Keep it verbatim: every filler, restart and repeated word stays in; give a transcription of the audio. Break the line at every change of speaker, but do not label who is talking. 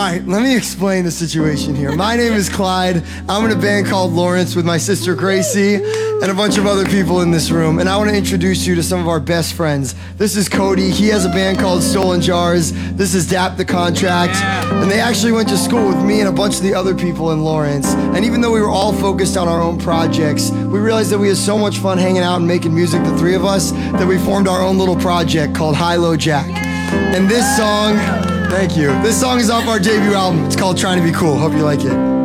right, let me explain the situation here. My name is Clyde. I'm in a band called Lawrence with my sister Gracie and a bunch of other people in this room. And I want to introduce you to some of our best friends. This is Cody. He has a band called Stolen Jars. This is Dap the Contract. And they actually went to school with me and a bunch of the other people in Lawrence. And even though we were all focused on our own projects, we realized that we had so much fun hanging out and making music, the three of us, that we formed our own little project called High Low Jack. And this song, thank you, this song is off our debut album. It's called Trying to Be Cool. Hope you like it.